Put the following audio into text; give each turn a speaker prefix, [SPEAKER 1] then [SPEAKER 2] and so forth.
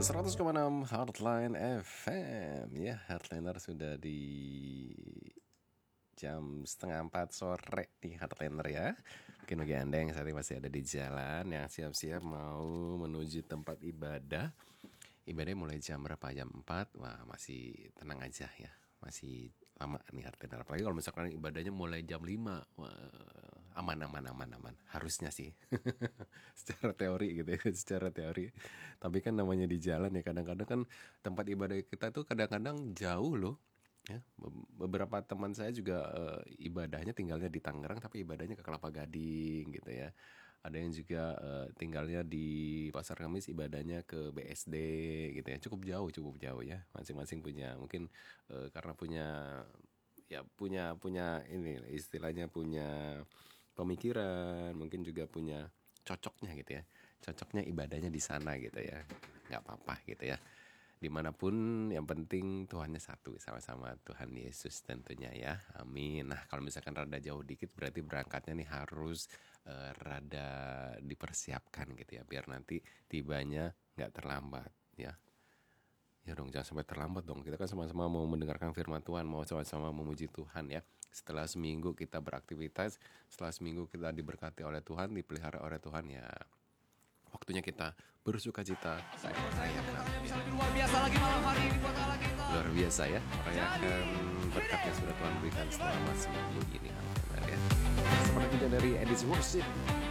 [SPEAKER 1] 100,6 Heartline FM. Ya, Heartliner sudah di jam 3:30 sore nih Heartliner ya. Mungkin bagi Anda yang saat ini masih ada di jalan, yang siap-siap mau menuju tempat ibadah. Ibadahnya mulai jam berapa? Jam 4. Wah, masih tenang aja ya. Masih lama nih Heartliner. Apalagi kalau misalkan ibadahnya mulai jam 5. Wah, aman. Harusnya sih. Secara teori gitu ya, secara teori. Tapi kan namanya di jalan ya, kadang-kadang kan tempat ibadah kita tuh kadang-kadang jauh loh. Ya, beberapa teman saya juga ibadahnya tinggalnya di Tangerang tapi ibadahnya ke Kelapa Gading gitu ya. Ada yang juga tinggalnya di Pasar Kamis, ibadahnya ke BSD gitu ya. Cukup jauh ya. Masing-masing punya mungkin karena punya ini istilahnya punya pemikiran, mungkin juga punya cocoknya gitu ya. Cocoknya ibadahnya di sana gitu ya. Nggak apa-apa gitu ya. Dimanapun yang penting Tuhannya satu, sama-sama Tuhan Yesus tentunya ya, amin. Nah kalau misalkan rada jauh dikit berarti berangkatnya nih harus rada dipersiapkan gitu ya, biar nanti tibanya gak terlambat ya. Ya dong, jangan sampai terlambat dong. Kita kan sama-sama mau mendengarkan firman Tuhan, mau sama-sama memuji Tuhan ya. Setelah seminggu kita beraktivitas, setelah seminggu kita diberkati oleh Tuhan, dipelihara oleh Tuhan ya, waktunya kita bersukacita, merayakan.
[SPEAKER 2] Luar biasa lagi malam hari ini buat Allah kita.
[SPEAKER 1] Luar biasa ya, merayakan berkat yang sudah Tuhan berikan selama seminggu ini ya. Seperti dari Edis Worship.